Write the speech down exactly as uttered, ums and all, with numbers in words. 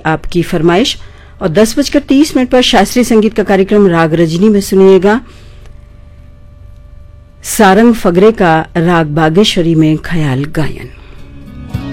आपकी फरमाइश। और दस बजकर तीस मिनट पर शास्त्रीय संगीत का कार्यक्रम राग रजनी में सुनिएगा सारंग फगरे का राग बागेश्वरी में ख्याल गायन।